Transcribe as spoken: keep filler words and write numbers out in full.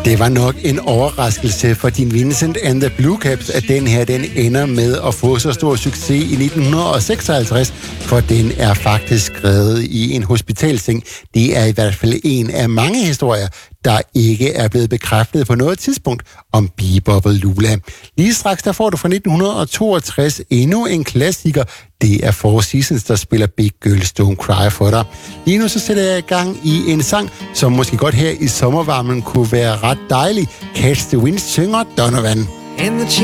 Det var nok en overraskelse for din Vincent and the Blue Caps, at den her den ender med at få så stor succes i nitten seksoghalvtreds, for den er faktisk skrevet i en hospitalseng. Det er i hvert fald en af mange historier, der ikke er blevet bekræftet på noget tidspunkt om Bebop og Lula. Lige straks der får du fra nitten toogtres endnu en klassiker. Det er Four Seasons, der spiller Big Girls Don't Cry for dig. Lige nu så sætter jeg i gang i en sang, som måske godt her i sommervarmen kunne være ret dejlig. Catch the Wind synger Donovan. In the